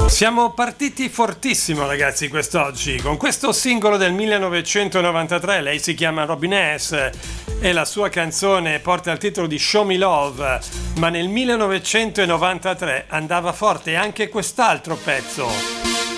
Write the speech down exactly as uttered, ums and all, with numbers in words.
Siamo partiti fortissimo, ragazzi, quest'oggi con questo singolo del millenovecentonovantatré. Lei si chiama Robin S. e la sua canzone porta il titolo di Show Me Love, ma nel millenovecentonovantatré andava forte anche quest'altro pezzo.